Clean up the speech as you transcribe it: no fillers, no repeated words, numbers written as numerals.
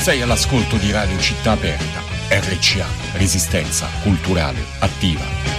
Sei all'ascolto di Radio Città Aperta, RCA, Resistenza Culturale Attiva.